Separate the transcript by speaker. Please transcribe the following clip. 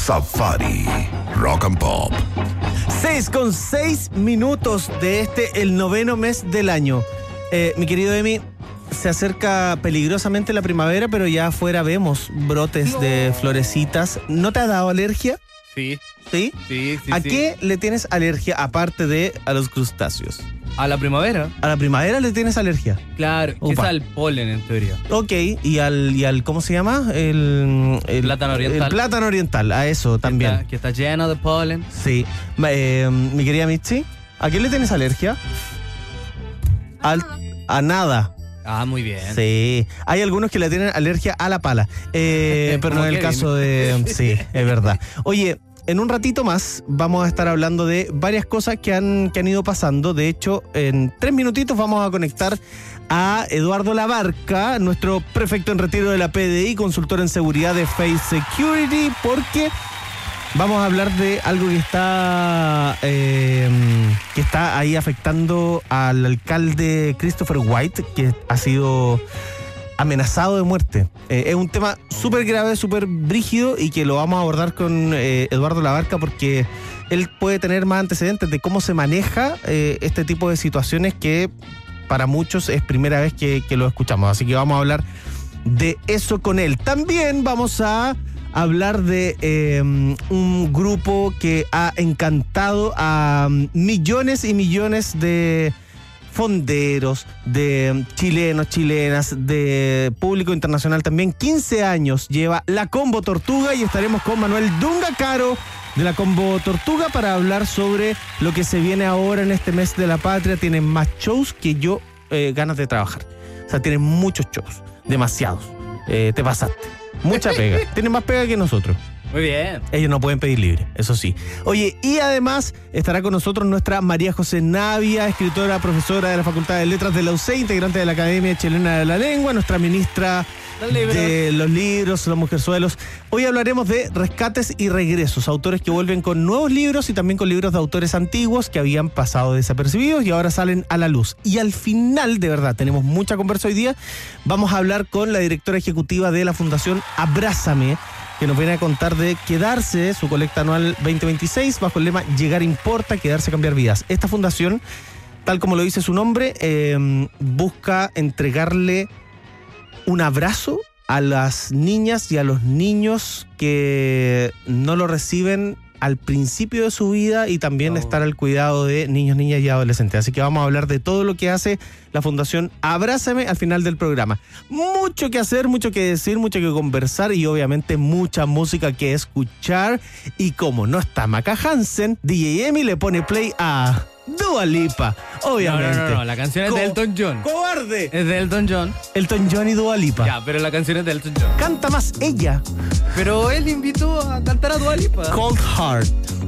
Speaker 1: Safari Rock and Pop.
Speaker 2: 6:06 de el 9º mes del año. Mi querido Emi, se acerca peligrosamente la primavera, pero ya afuera vemos brotes de florecitas. ¿No te ha dado alergia?
Speaker 3: Sí.
Speaker 2: ¿Sí?
Speaker 3: Sí.
Speaker 2: ¿A qué le tienes alergia aparte de a los crustáceos?
Speaker 3: ¿A la primavera?
Speaker 2: ¿A la primavera le tienes alergia?
Speaker 3: Claro,
Speaker 2: Upa.
Speaker 3: quizá al polen en teoría.
Speaker 2: Ok, y al ¿cómo se llama? El
Speaker 3: Plátano oriental.
Speaker 2: El plátano oriental, a eso también.
Speaker 3: Que está lleno de polen.
Speaker 2: Sí. Mi querida Mitzi, ¿a qué le tienes alergia? A nada.
Speaker 3: Ah, muy bien.
Speaker 2: Sí. Hay algunos que le tienen alergia a la pala. Pero no es el caso de... Sí, es verdad. Oye, en un ratito más vamos a estar hablando de varias cosas que han ido pasando. De hecho, en 3 minutitos vamos a conectar a Eduardo Labarca, nuestro prefecto en retiro de la PDI, consultor en seguridad de Face Security, porque vamos a hablar de algo que está ahí afectando al alcalde Christopher White, que ha sido amenazado de muerte. Es un tema súper grave, súper brígido, y que lo vamos a abordar con Eduardo Labarca, porque él puede tener más antecedentes de cómo se maneja este tipo de situaciones que para muchos es primera vez que lo escuchamos. Así que vamos a hablar de eso con él. También vamos a hablar de un grupo que ha encantado a millones y millones de fonderos, de chilenos, chilenas, de público internacional también. 15 años lleva la Combo Tortuga, y estaremos con Manuel Dunga Caro de la Combo Tortuga para hablar sobre lo que se viene ahora en este mes de la patria. Tienen más shows que yo ganas de trabajar. O sea, tienen muchos shows, demasiados. Te pasaste. Mucha pega. Tienen más pega que nosotros.
Speaker 3: Muy bien.
Speaker 2: Ellos no pueden pedir libre, eso sí. Oye, y además estará con nosotros nuestra María José Navia, escritora, profesora de la Facultad de Letras de la UC, integrante de la Academia Chilena de la Lengua, nuestra ministra de los libros, los mujerzuelos. Hoy hablaremos de rescates y regresos, autores que vuelven con nuevos libros y también con libros de autores antiguos que habían pasado desapercibidos y ahora salen a la luz. Y al final, de verdad, tenemos mucha conversa hoy día. Vamos a hablar con la directora ejecutiva de la Fundación Abrázame, que nos viene a contar de Quedarse, su colecta anual 2026, bajo el lema Llegar importa, quedarse, cambiar vidas. Esta fundación, tal como lo dice su nombre, busca entregarle un abrazo a las niñas y a los niños que no lo reciben al principio de su vida, y también estar al cuidado de niños, niñas y adolescentes. Así que vamos a hablar de todo lo que hace la Fundación Abrázame al final del programa. Mucho que hacer, mucho que decir, mucho que conversar, y obviamente mucha música que escuchar. Y como no está Maca Hansen, DJ Emi le pone play a Dua Lipa, obviamente.
Speaker 3: No, la canción es de Elton John.
Speaker 2: ¡Cobarde!
Speaker 3: Es de Elton John.
Speaker 2: Elton John y Dua Lipa.
Speaker 3: Ya, pero la canción es de Elton John.
Speaker 2: Canta más ella.
Speaker 3: Pero él invitó a cantar a Dua Lipa.
Speaker 2: Cold Heart.